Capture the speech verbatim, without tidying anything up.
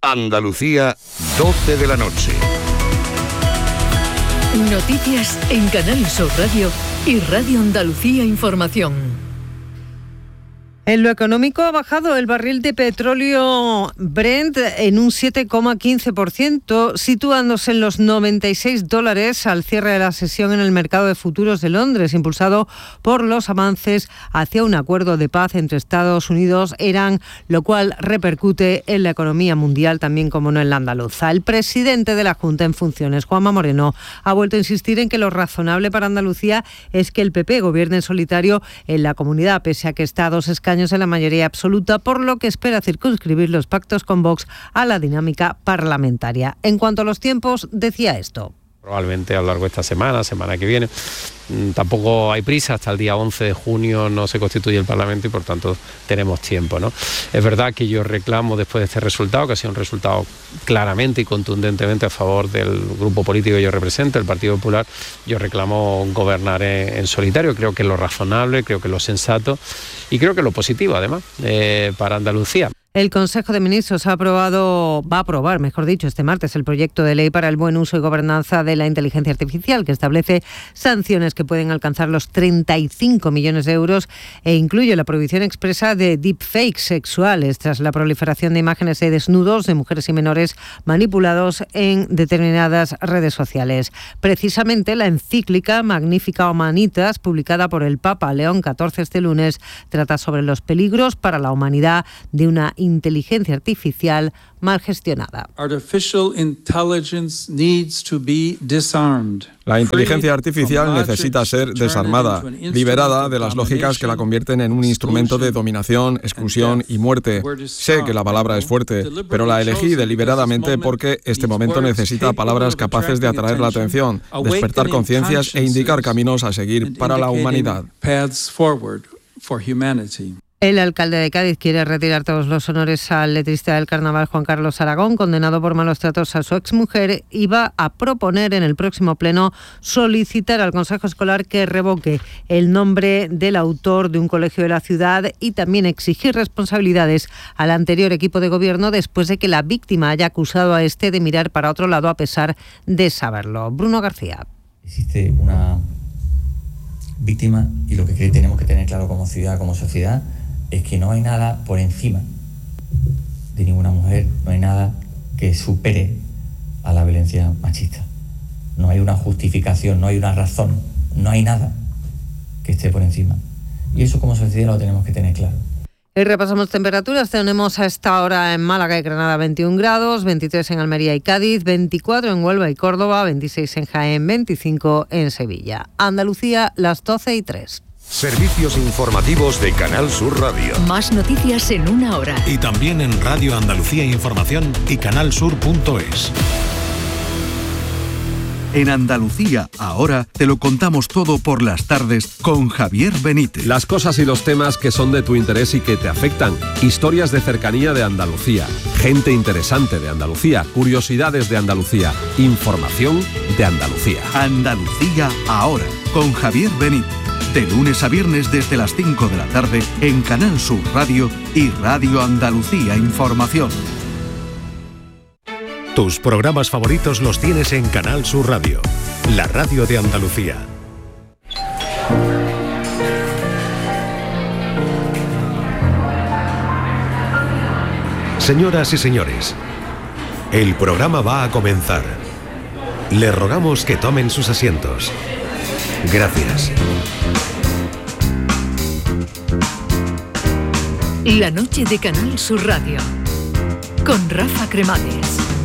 Andalucía, doce de la noche. Noticias en Canal Sur Radio y Radio Andalucía Información. En lo económico ha bajado el barril de petróleo Brent en un siete coma quince por ciento, situándose en los noventa y seis dólares al cierre de la sesión en el mercado de futuros de Londres, impulsado por los avances hacia un acuerdo de paz entre Estados Unidos e Irán, lo cual repercute en la economía mundial, también como no en la andaluza. El presidente de la Junta en funciones, Juanma Moreno, ha vuelto a insistir en que lo razonable para Andalucía es que el P P gobierne en solitario en la comunidad, pese a que está a dos escaños en la mayoría absoluta, por lo que espera circunscribir los pactos con Vox a la dinámica parlamentaria. En cuanto a los tiempos, decía esto. Probablemente a lo largo de esta semana, semana que viene. Tampoco hay prisa, hasta el día once de junio no se constituye el Parlamento y por tanto tenemos tiempo, ¿no? Es verdad que yo reclamo después de este resultado, que ha sido un resultado claramente y contundentemente a favor del grupo político que yo represento, el Partido Popular, yo reclamo gobernar en, en solitario. Creo que es lo razonable, creo que es lo sensato y creo que es lo positivo además eh, para Andalucía. El Consejo de Ministros ha aprobado, va a aprobar, mejor dicho, este martes el proyecto de ley para el buen uso y gobernanza de la inteligencia artificial, que establece sanciones que pueden alcanzar los treinta y cinco millones de euros e incluye la prohibición expresa de deepfakes sexuales tras la proliferación de imágenes de desnudos de mujeres y menores manipulados en determinadas redes sociales. Precisamente la encíclica Magnificat Humanitas, publicada por el Papa León catorce este lunes, trata sobre los peligros para la humanidad de una inteligencia artificial mal gestionada. La inteligencia artificial necesita ser desarmada, liberada de las lógicas que la convierten en un instrumento de dominación, exclusión y muerte. Sé que la palabra es fuerte, pero la elegí deliberadamente porque este momento necesita palabras capaces de atraer la atención, despertar conciencias e indicar caminos a seguir para la humanidad. El alcalde de Cádiz quiere retirar todos los honores al letrista del carnaval Juan Carlos Aragón, condenado por malos tratos a su exmujer, y va a proponer en el próximo pleno solicitar al Consejo Escolar que revoque el nombre del autor de un colegio de la ciudad y también exigir responsabilidades al anterior equipo de gobierno después de que la víctima haya acusado a este de mirar para otro lado a pesar de saberlo. Bruno García. Existe una víctima y lo que tenemos que tener claro como ciudad, como sociedad, es que no hay nada por encima de ninguna mujer, no hay nada que supere a la violencia machista. No hay una justificación, no hay una razón, no hay nada que esté por encima. Y eso como sociedad lo tenemos que tener claro. Y repasamos temperaturas. Tenemos a esta hora en Málaga y Granada veintiún grados, veintitrés en Almería y Cádiz, veinticuatro en Huelva y Córdoba, veintiséis en Jaén, veinticinco en Sevilla. Andalucía, las doce y tres. Servicios informativos de Canal Sur Radio. Más noticias en una hora. Y también en Radio Andalucía Información y canal sur punto es. En Andalucía, ahora, te lo contamos todo por las tardes con Javier Benítez. Las cosas y los temas que son de tu interés y que te afectan. Historias de cercanía de Andalucía. Gente interesante de Andalucía. Curiosidades de Andalucía. Información de Andalucía. Andalucía, ahora, con Javier Benítez. De lunes a viernes desde las cinco de la tarde en Canal Sur Radio y Radio Andalucía Información. Tus programas favoritos los tienes en Canal Sur Radio, la radio de Andalucía. Señoras y señores, el programa va a comenzar. Les rogamos que tomen sus asientos. Gracias. La noche de Canal Sur Radio con Rafa Cremades.